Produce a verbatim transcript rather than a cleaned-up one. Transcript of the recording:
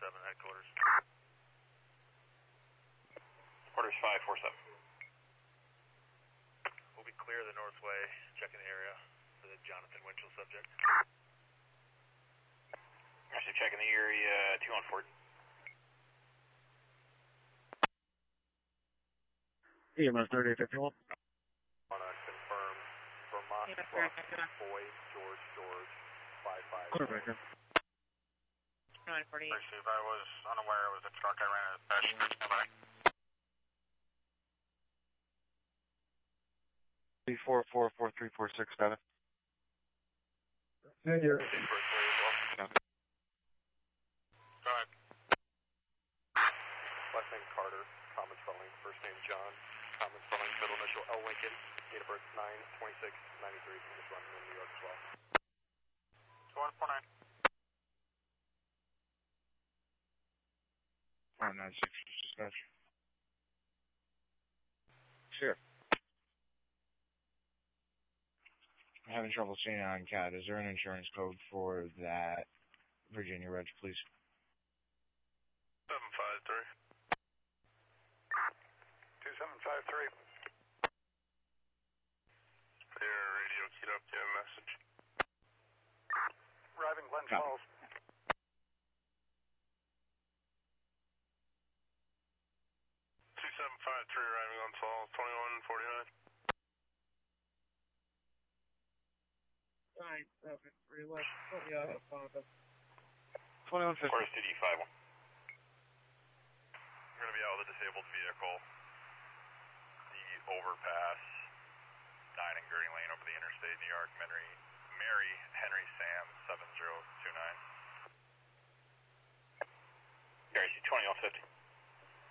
seven, headquarters. Quarters five four seven. We'll be clear of the Northway, checking the area for the Jonathan Winchell subject. Actually checking the area, two one four. E M S thirty-eight fifty-one. Want to confirm Vermont Truck, Boy, George, George, five five. Quarterbacker. nine forty-eight. Steve, I was unaware it was a truck. I ran out of passenger. Stand by. four four four three four six seven. Yeah, you're. Go ahead. Last name Carter, common spelling, first name John, common spelling, middle initial L Lincoln, date of birth nine twenty-six ninety-three, just running in New York as well. two one four nine. five nine six, dispatch. Sure. I'm having trouble seeing it on C A D. Is there an insurance code for that Virginia Reg, please? seven five three. two seven five three. Your radio keyed up, you have a message. Arriving Glen Copy. Falls. two seven five three arriving on Falls, twenty-one forty-nine. nine seven three left. Oh, yeah, that's fine. twenty-one fifty. Where's D D five one? We're going to be out with a disabled vehicle. The overpass, nine and Gurney Lane over the interstate, New York, Mary, Mary Henry Sam, seven zero